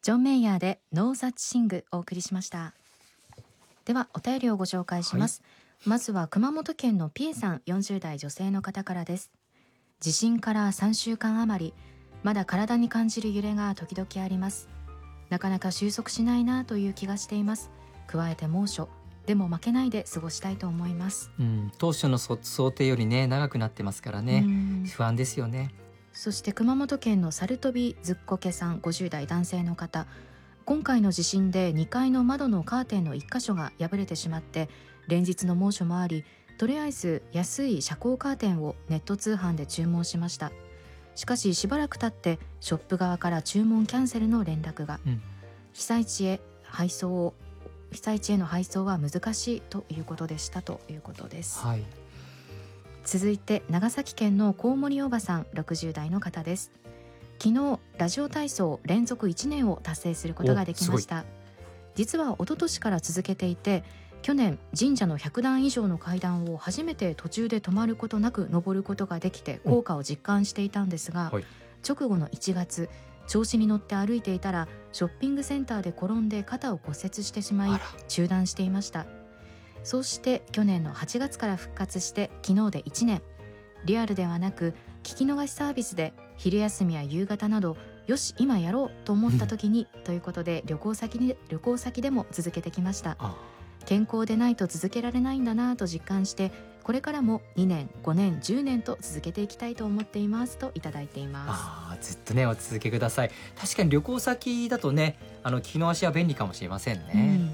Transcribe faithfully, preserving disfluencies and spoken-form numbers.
ジョン・メイヤーで No Such Thing をお送りしました。ではお便りをご紹介します、はい、まずは熊本県のピエさん、よんじゅう代女性の方からです。地震からさんしゅうかん余り、まだ体に感じる揺れが時々あります。なかなか収束しないなという気がしています。加えて猛暑でも負けないで過ごしたいと思います、 うん、当初の想定よりね長くなってますからね、不安ですよね。 そして熊本県のサルトビズッコケさん、ごじゅう代男性の方、今回の地震でにかいの窓のカーテンのいっ箇所が破れてしまって、連日の猛暑もあり、とりあえず安い遮光カーテンをネット通販で注文しました。しかししばらく経ってショップ側から注文キャンセルの連絡が、うん、被災地へ配送を被災地への配送は難しいということでしたということです、 はい、 続いて長崎県のコウモリおばさん、ろくじゅう代の方です。昨日ラジオ体操連続いちねんを達成することができました。実は一昨年から続けていて、去年神社のひゃく段以上の階段を初めて途中で止まることなく登ることができて効果を実感していたんですが、はい、直後のいちがつ、調子に乗って歩いていたらショッピングセンターで転んで肩を骨折してしまい中断していました。そして去年のはちがつから復活して昨日でいちねん、リアルではなく聞き逃しサービスで昼休みや夕方など、よし今やろうと思った時にということで旅行先に旅行先でも続けてきました。健康でないと続けられないんだなと実感して、これからもにねん、ごねん、じゅうねんと続けていきたいと思っていますといただいています。 あ、ずっとねお続けください。確かに旅行先だとね、あの聞き逃しは便利かもしれませんね、うん